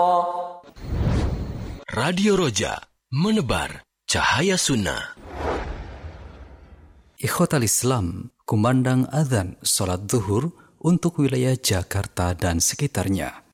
Radio Roja, menebar cahaya sunnah. Ikhwatal Islam, kumandang adzan salat zuhur untuk wilayah Jakarta dan sekitarnya.